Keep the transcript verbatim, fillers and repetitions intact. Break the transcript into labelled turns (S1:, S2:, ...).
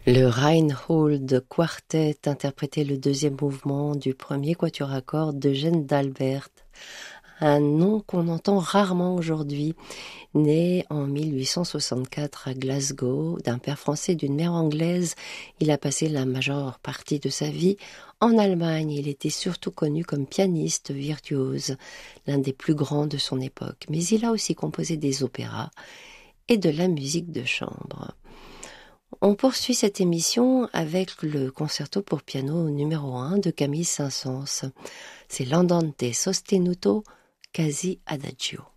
S1: Le Reinhold Quartet interprétait le deuxième mouvement du premier quatuor à cordes d'Eugène d'Albert, un nom qu'on entend rarement aujourd'hui. Né en mille huit cent soixante-quatre à Glasgow, d'un père français et d'une mère anglaise, il a passé la majeure partie de sa vie en Allemagne. Il était surtout connu comme pianiste virtuose, l'un des plus grands de son époque. Mais il a aussi composé des opéras et de la musique de chambre. On poursuit cette émission avec le concerto pour piano numéro un de Camille Saint-Saëns. C'est l'Andante sostenuto quasi adagio.